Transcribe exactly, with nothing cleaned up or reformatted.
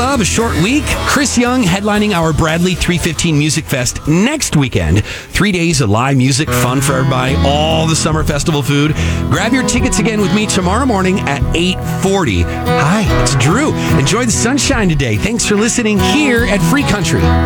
Love, a short week. Chris Young headlining our Bradley three fifteen Music Fest next weekend. Three days of live music, fun for everybody, all the summer festival food. Grab your tickets again with me tomorrow morning at eight forty. Hi, it's Drew. Enjoy the sunshine today. Thanks for listening here at Free Country.